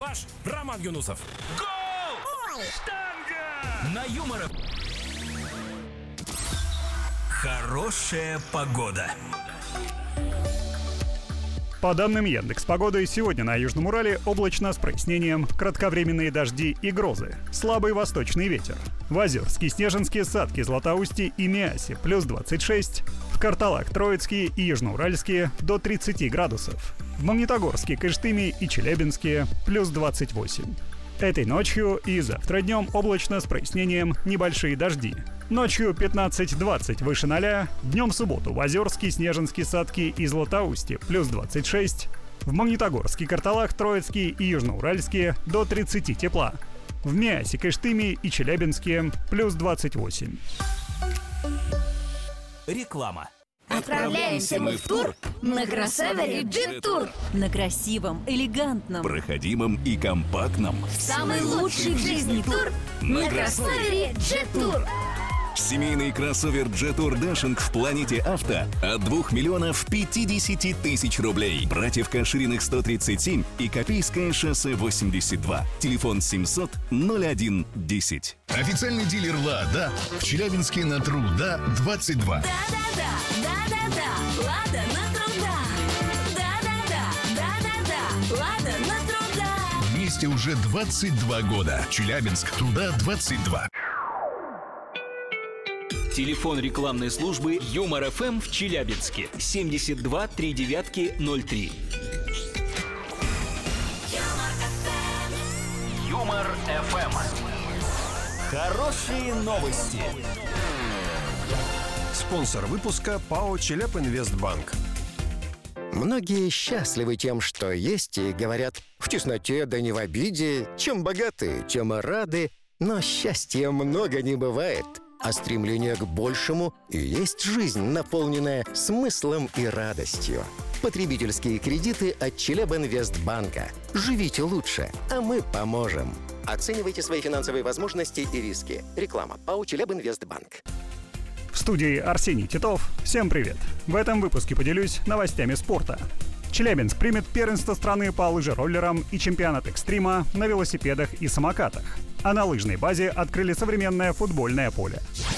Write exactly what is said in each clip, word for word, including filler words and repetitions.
Ваш Роман Юнусов. Гол! Штанга! На Юмор ФМ. Хорошая погода. По данным Яндекс.Погоды, сегодня на Южном Урале облачно с прояснением, кратковременные дожди и грозы, слабый восточный ветер. В Озерске, Снежинске, Садке, Златоусте и Миасе плюс двадцать шесть, в Карталах, Троицкие и Южноуральске до тридцати градусов, в Магнитогорске, Кыштыме и Челябинске плюс двадцать восемь. Этой ночью и завтра днем облачно с прояснением, небольшие дожди. Ночью пятнадцать-двадцать выше ноля, днем в субботу в Озерске, Снежинске, Садке и Златоусте плюс двадцать шесть, в Магнитогорске, Карталах, Троицкие и Южноуральске до тридцати тепла, в Миасе, Кыштыме и Челябинске плюс двадцать восемь. Реклама. Отправляемся мы в тур на кроссовере Jet Tour. На красивом, элегантном, проходимом и компактном. Самый лучший в жизни тур на кроссовере Jet Tour. Семейный кроссовер Jet Tour Dashing в Планете Авто от двух миллионов пятидесяти тысяч рублей. Братьев Кашириных сто тридцать семь и Копейское шоссе восемьдесят два. Телефон семьсот ноль один десять. Официальный дилер «Лада» в Челябинске на Труда двадцать два. Да-да-да, да-да-да, Лада на Труда. Да-да-да, да-да-да, Лада на Труда. Вместе уже двадцать два года. Челябинск, Труда двадцать два. Телефон рекламной службы Юмор ФМ в Челябинске. семьдесят два три девятки ноль три. Юмор ФМ. Хорошие новости. Спонсор выпуска ПАО «Челябинвестбанк». Многие счастливы тем, что есть, и говорят: в тесноте да не в обиде, чем богаты, чем рады, но счастья много не бывает. А стремление к большему и есть жизнь, наполненная смыслом и радостью. Потребительские кредиты от Челябинвестбанка. Живите лучше, а мы поможем. Оценивайте свои финансовые возможности и риски. Реклама. ПАО «Челябинвестбанк». В студии Арсений Титов. Всем привет! В этом выпуске поделюсь новостями спорта. Челябинск примет первенство страны по лыжероллерам и чемпионат экстрима на велосипедах и самокатах. А на лыжной базе открыли современное футбольное поле.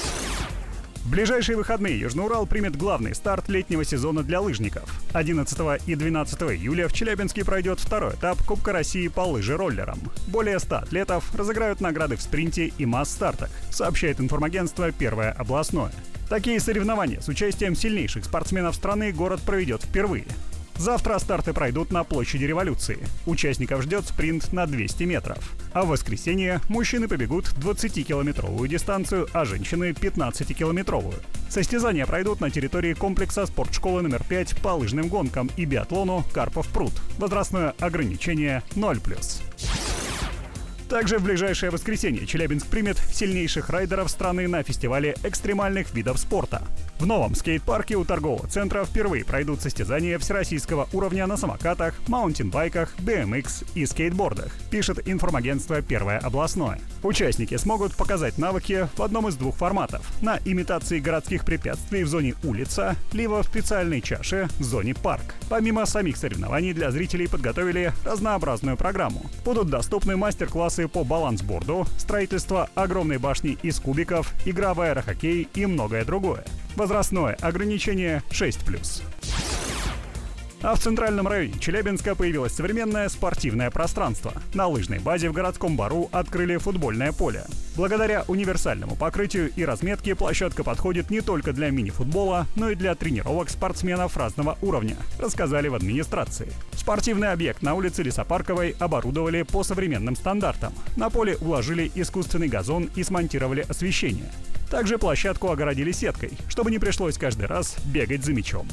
В ближайшие выходные Южный Урал примет главный старт летнего сезона для лыжников. одиннадцатого и двенадцатого июля в Челябинске пройдет второй этап Кубка России по лыжероллерам. Более ста атлетов разыграют награды в спринте и масс-стартах, сообщает информагентство «Первое областное». Такие соревнования с участием сильнейших спортсменов страны город проведет впервые. Завтра старты пройдут на площади Революции. Участников ждет спринт на двести метров. А в воскресенье мужчины побегут двадцатикилометровую дистанцию, а женщины — пятнадцатикилометровую. Состязания пройдут на территории комплекса спортшколы номер пять по лыжным гонкам и биатлону «Карпов пруд». Возрастное ограничение ноль плюс. Также в ближайшее воскресенье Челябинск примет сильнейших райдеров страны на фестивале экстремальных видов спорта. В новом скейт-парке у торгового центра впервые пройдут состязания всероссийского уровня на самокатах, маунтинбайках, би эм икс и скейтбордах, пишет информагентство «Первое областное». Участники смогут показать навыки в одном из двух форматов – на имитации городских препятствий в зоне улица, либо в специальной чаше в зоне парк. Помимо самих соревнований для зрителей подготовили разнообразную программу. Будут доступны мастер-классы по балансборду, строительство огромной башни из кубиков, игра в аэрохоккей и многое другое. Возрастное ограничение шесть плюс. А в центральном районе Челябинска появилось современное спортивное пространство. На лыжной базе в городском бару открыли футбольное поле. Благодаря универсальному покрытию и разметке площадка подходит не только для мини-футбола, но и для тренировок спортсменов разного уровня, рассказали в администрации. Спортивный объект на улице Лесопарковой оборудовали по современным стандартам. На поле уложили искусственный газон и смонтировали освещение. Также площадку огородили сеткой, чтобы не пришлось каждый раз бегать за мячом.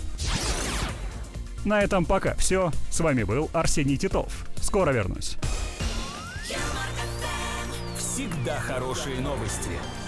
На этом пока все. С вами был Арсений Титов. Скоро вернусь. Всегда хорошие новости.